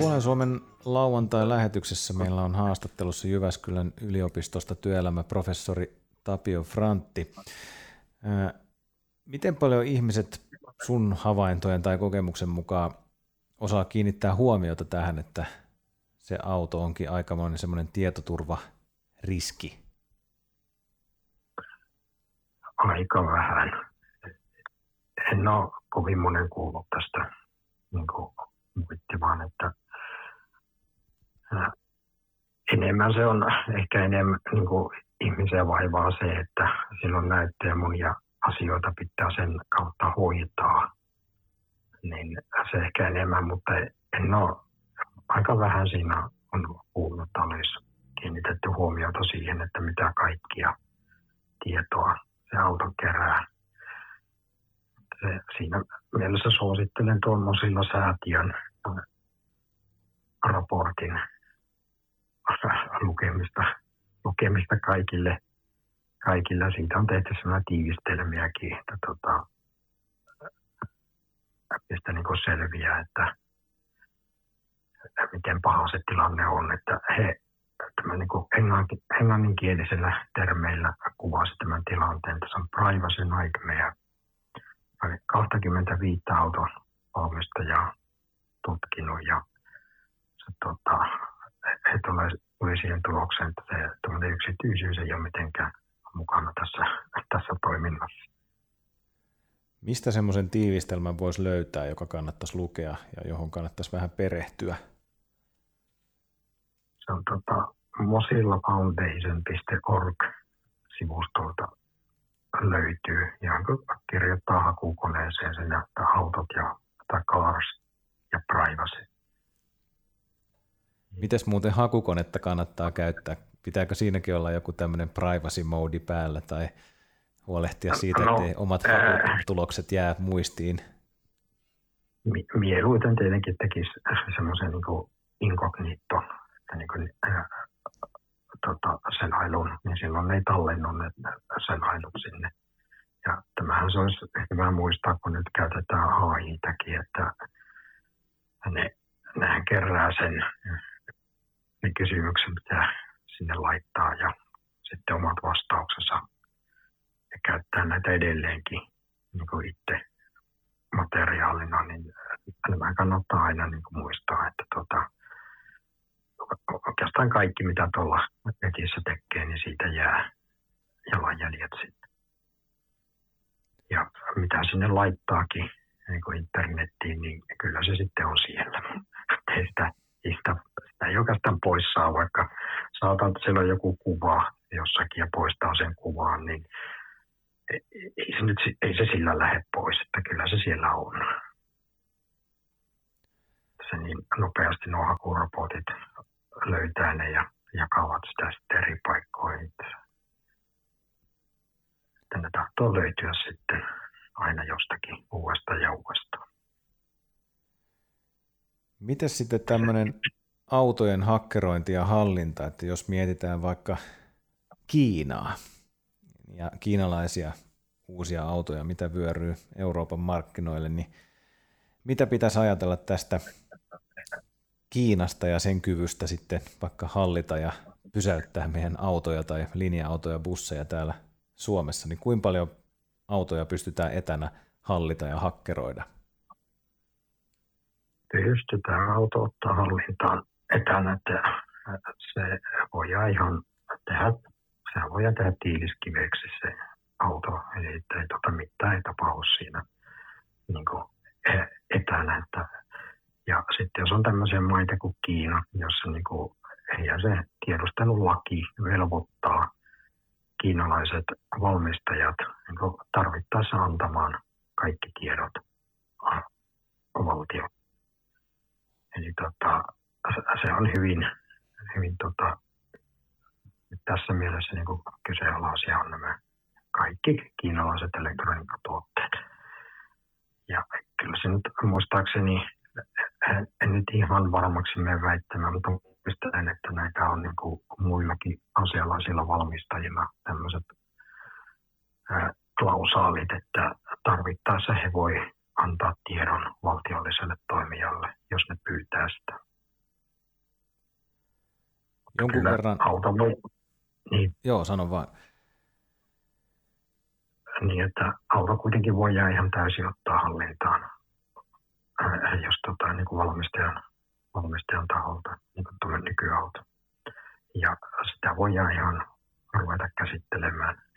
Puolen Suomen lauantai-lähetyksessä meillä on haastattelussa Jyväskylän yliopistosta työelämäprofessori Tapio Frantti. Miten paljon ihmiset sun havaintojen tai kokemuksen mukaan osaa kiinnittää huomiota tähän, että se auto onkin aikamoinen semmoinen tietoturvariski? Aika vähän. En ole kovin monen kuullut tästä muittimaan, että enemmän se on ehkä enemmän ihmisiä vaivaa se, että silloin näyttöjä monia asioita pitää sen kautta hoitaa. Niin se ehkä enemmän, mutta en ole, aika vähän siinä on kuullut, että olisi kiinnitetty huomiota siihen, että mitä kaikkia tietoa se auto kerää. Siinä mielessä suosittelen tuon Mozilla-säätiön raportin lukemista kaikille. Siitä on tehty sellaisia tiivistelmiäkin, että mistä selviää, että miten paha se tilanne on, että he englanninkielisellä termeillä kuvasi tämän tilanteen. Tässä on privacy nightmare. 25 autovalmistajaa tutkinut ja he tuli siihen tulokseen, että se yksityisyys ei ole mitenkään mukana tässä toiminnassa. Mistä semmoisen tiivistelmän voisi löytää, joka kannattaisi lukea ja johon kannattaisi vähän perehtyä? Se on mozillafoundation.org-sivustolta löytyy. Ja kun kirjoittaa hakukoneeseen sen näyttää autot tai cars ja privacy. Mites muuten hakukonetta kannattaa käyttää? Pitääkö siinäkin olla joku tämmöinen privacy mode päällä tai huolehtia siitä, ettei omat hakutulokset jää muistiin? Mieluiten tietenkin tekisi semmoisen incognito, senailun, niin silloin ei tallennu ne senailut sinne. Ja tämähän se olisi hyvä muistaa, kun nyt käytetään AI-täkin, että nehän kerää ne kysymykset, mitä sinne laittaa ja sitten omat vastauksensa ja käyttää näitä edelleenkin itse materiaalina, niin nämä kannattaa aina muistaa, että oikeastaan kaikki, mitä tuolla netissä tekee, niin siitä jää jalanjäljet sitten. Ja mitä sinne laittaakin internettiin, niin kyllä se sitten on siellä. Sitä ei oikeastaan pois saa, vaikka saataan, että siellä on joku kuva jossakin ja poistaa sen kuvan, niin ei se sillä lähde pois, että kyllä se siellä on. Se niin nopeasti nuo hakuraportit löytää ne ja jakavat sitä sitten eri paikkoihin. Ne tahtoo löytyä sitten aina jostakin uudestaan ja uudestaan. Mites sitten tämmöinen autojen hakkerointi ja hallinta, että jos mietitään vaikka Kiinaa ja kiinalaisia uusia autoja, mitä vyöryy Euroopan markkinoille, niin mitä pitäisi ajatella tästä Kiinasta ja sen kyvystä sitten vaikka hallita ja pysäyttää meidän autoja tai linja-autoja, busseja täällä Suomessa, niin kuinka paljon autoja pystytään etänä hallita ja hakkeroida? Pystytään auto ottaa hallintaan etänä, että se voidaan ihan tehdä tiiliskiveksi se auto, eli ei mitään ei tapahdu siinä etänä. Ja sitten jos on tämmöisiä maita kuin Kiina, jossa eihän se tiedustelulaki velvoittaa kiinalaiset valmistajat tarvittaessa antamaan kaikki tiedot valtioon. Eli se on hyvin tässä mielessä kyseenalaisia on nämä kaikki kiinalaiset elektroniikkatuotteet. Ja kyllä se nyt muistaakseni, en nyt ihan varmaksi mene väittämään, mutta muistelen, että näitä on muillakin asialaisilla valmistajilla tämmöiset klausaalit, että tarvittaessa he voi antaa tiedon valtiolliselle toimijalle, jos ne pyytää sitä. jonkun Kyllä verran... auto voi, niin, Joo, sano vaan. niin, että auto kuitenkin voi jää ihan täysin ottaa hallintaan, jos niin kuin valmistajan taholta, niin kuin tuolla nykyauto. Ja sitä voidaan ihan ruveta käsittelemään